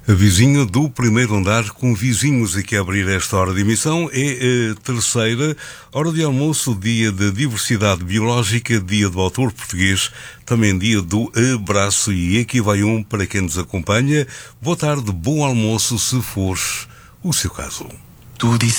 A vizinha do primeiro andar, com vizinhos aqui a abrir esta hora de emissão, é a terceira hora de almoço, dia da diversidade biológica, dia do autor português, também dia do abraço. E aqui vai um para quem nos acompanha. Boa tarde, bom almoço, se for o seu caso. Tu